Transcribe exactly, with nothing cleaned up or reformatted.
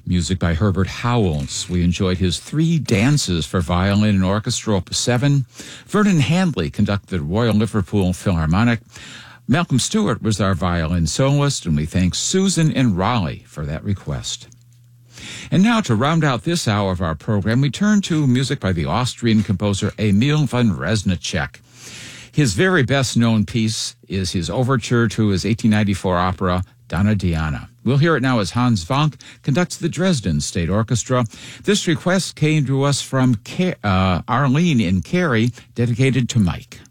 Music by Herbert Howells. We enjoyed his Three Dances for Violin and Orchestra, Opus seven. Vernon Handley conducted the Royal Liverpool Philharmonic. Malcolm Stewart was our violin soloist, and we thank Susan in Raleigh for that request. And now, to round out this hour of our program, we turn to music by the Austrian composer Emil von Reznicek. His very best-known piece is his overture to his eighteen ninety-four opera, Donna Diana. We'll hear it now as Hans Wank conducts the Dresden State Orchestra. This request came to us from uh, Arlene in Cary, dedicated to Mike.